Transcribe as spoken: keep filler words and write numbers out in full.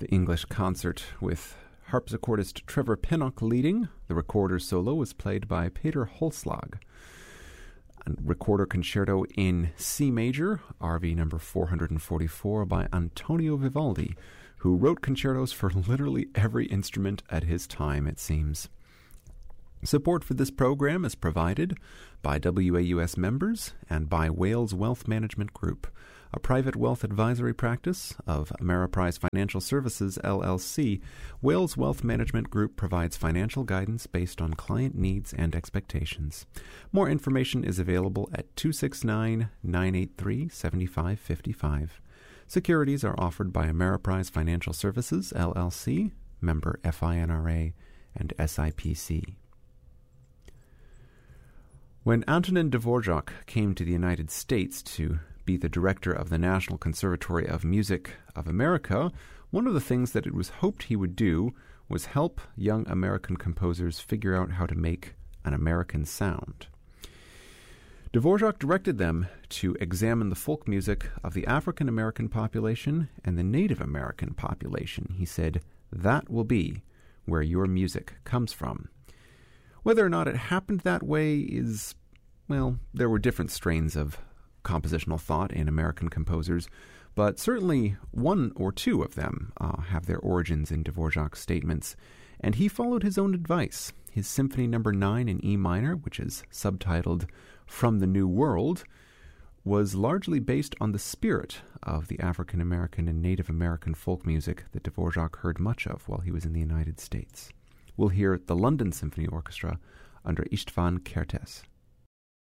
The English concert with harpsichordist Trevor Pinnock leading. The recorder solo was played by Peter Holslag. A recorder concerto in C major, R V number four hundred forty-four by Antonio Vivaldi, who wrote concertos for literally every instrument at his time, it seems. Support for this program is provided by W A U S members and by Wales Wealth Management Group, a private wealth advisory practice of Ameriprise Financial Services, L L C. Wales Wealth Management Group provides financial guidance based on client needs and expectations. More information is available at two six nine, nine eight three, seven five five five. Securities are offered by Ameriprise Financial Services, L L C, member F I N R A and S I P C. When Antonin Dvorak came to the United States to be the director of the National Conservatory of Music of America, one of the things that it was hoped he would do was help young American composers figure out how to make an American sound. Dvorak directed them to examine the folk music of the African American population and the Native American population. He said, "That will be where your music comes from." Whether or not it happened that way is, well, there were different strains of compositional thought in American composers, but certainly one or two of them uh, have their origins in Dvorak's statements, and he followed his own advice. His Symphony Number nine in E minor, which is subtitled From the New World, was largely based on the spirit of the African American and Native American folk music that Dvorak heard much of while he was in the United States. We'll hear the London Symphony Orchestra under István Kertész.